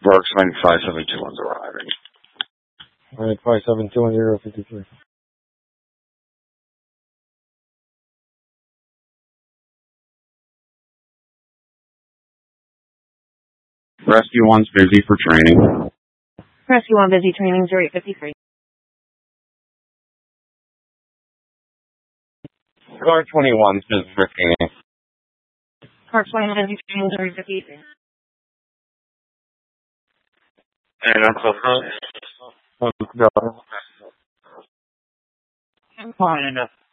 Works 572's arriving. Alright, 5721053. Rescue 1's busy for training. Rescue 1 busy training 0853. Car 21's busy for training. Car 21 busy training 0853. And I'm so Let's go. fine enough.